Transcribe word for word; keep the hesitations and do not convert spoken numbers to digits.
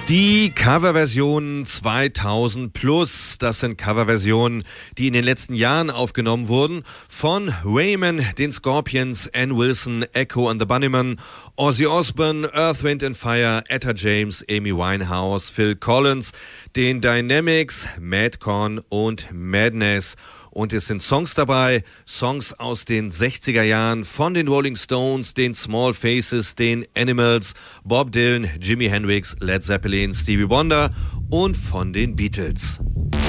Die Coverversionen zweitausend plus, das sind Coverversionen, die in den letzten Jahren aufgenommen wurden von Raymond, den Scorpions, Ann Wilson, Echo and the Bunnymen, Ozzy Osbourne, Earth, Wind and Fire, Etta James, Amy Winehouse, Phil Collins, den Dynamics, Madcon und Madness. Und es sind Songs dabei, Songs aus den sechziger Jahren von den Rolling Stones, den Small Faces, den Animals, Bob Dylan, Jimi Hendrix, Led Zeppelin, Stevie Wonder und von den Beatles.